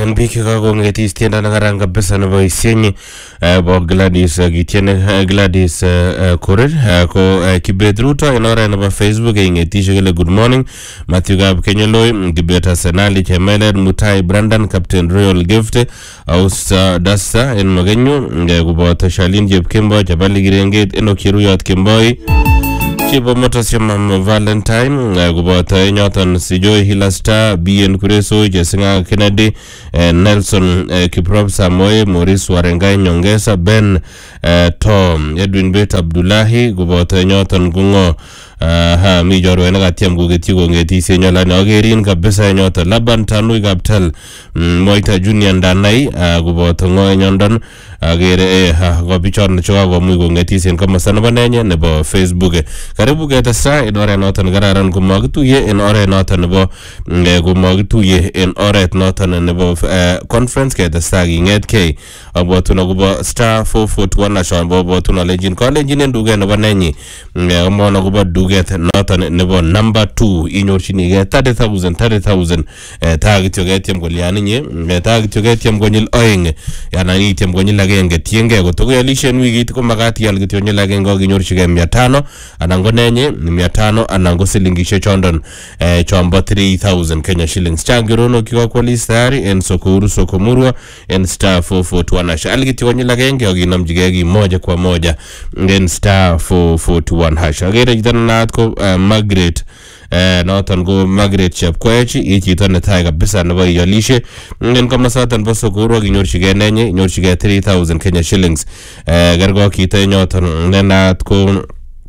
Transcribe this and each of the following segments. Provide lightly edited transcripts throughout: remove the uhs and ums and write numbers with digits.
en biki kakong'etis tiendo nekaran kabisa nebo Isienyi bo Gladys Gitiene Gladys Korir ko Kibet Ruto en oret nebo Facebook ing'etishe kele good morning Matthew Gab Kenyeloi Kibet Arsenali Chemelet Mutai Brandon Captain Royal Gift Aus Dasta en Mogenyo koboto Shalin Jepkembo Jabali Girenget Enoch Cheruyot Kemboi Chibo Motosiam Valentine koboto nyoton Sijoy Hilasta BN Kureso Jesinga Kennedy Nelson Kiprop Samoe Maurice Warengai Nyongesa Ben Tom Edwin Bet Abdullahi koboto nyoton Gungo mi jorwe na katiam kugeti kong'etishe nyolani agerin kabisa nyoton Laban Tanui Kaptel Moita Junior Ndanai koboto ng'oe nyondon agere kobichon choka komuch kong'etishe komasta nebo nenye nebo Facebook. Karibu ketesa en oret noton kararan komakituye en oret noton nebo komakituye en oret noton nebo conference ketesa king'etkei abwatun akobo star 441 ashon abwatun alenjin kolenjin en duket nebo nenyi amon akobo duket noton nebo number 2 inyorchinigei 30,000 ta kityo ketiem kolyaninye ta kityo ketiem konyil oeng anan itiem konyil agenge tiengei kotokoyalishen wikit ko makat ial kityo nyil agenge akinyorchigei 500 anan ko nenye 500 anan ko silingishek chondon chombo 3,000 Kenya shillings changirono kikakwalis tayari en Sokuru Sokomurwa en star 441 hash al kityo konyil agenge akinamjigei ki moja kwa moja en star 441 hash agere jitana ko Margaret noton ko Margaret Chepkoech chito netai kabisa nebo iyalishe en komasatan bo Sokuru kinyorchigei nenye inyorchigei 3,000 Kenya shillings gergo kito nyoton nenat ko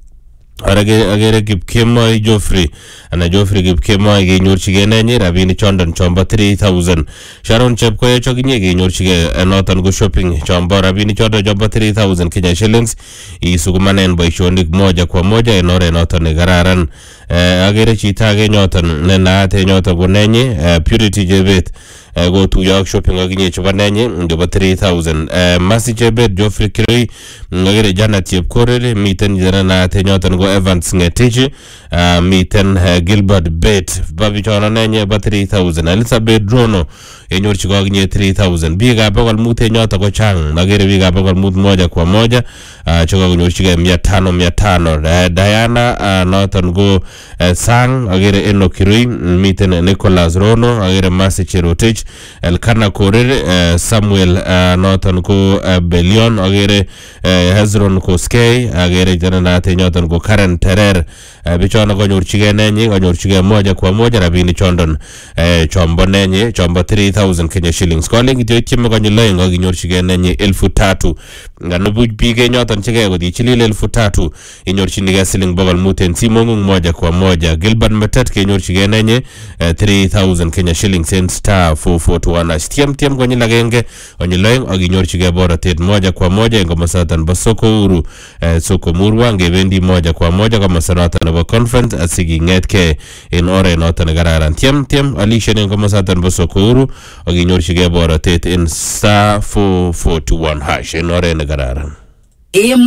agere Kipkemoi Joffrey ana Joffrey Kipkemoi kenyorchigei nenye rabinik chondon chombo 3,000 Sharon Chepkoech akinye kenyorchigei noton ko shopping chombo rabinik chondon chombo 3,000 Kenya shillings isukumanen boishonik moja kwa moja en oret noton nekararan. Agere chito age nyoton nenaat nyoton ko nenye Purity Jebet go tuyo ak shopping akinye chebo nenye chebo 3,000 Masi Jebet Geoffrey Kirui agere Janet Chepkorir miten jana naat nyoton ko Evans Ngetich miten Gilbert Bet babichona nenye ba 3,000 Elizabeth Rono enyorchiko akinye 3,000 biikab bokol mut nyoton ko chang agere biikab bokol mut moja kwa moja choka kunyorchigei 500 Diana noton go Sang agere Enoch Kirui miten Nicholas Rono agere Masi Cherotich Elkana Korir Samuel noton ko Belion agere Hezron Koskei agere jana nyoton ko Karen Terer bichona konyorchigei nenye konyorchigei moja kwa moja rabinik chondon chombo nenye chombo 3,000 Kenya shillings kole kityo tieme konyil oeng akinyorchigei nenye 3,000 nganubuch biik nyoton chegei kotichilil 3,000 inyorchinigei siling 500 en simong'ung moja kwa moja. Gilbert Metet kenyorchigei nenye 3,000 Kenya shillings en star 441 tiem konyil agenge konyil oeng akinyorchigei borotet moja kwa moja en komasatan bo Sokuru Sokomurwa ngebendi moja kwa moja komasanoton nebo conference asiking'etkei en oret noton nekararan tiem alishen en komasatan bo Sokuru akinyorchigei borotet en star 441 hash en oret nekararan.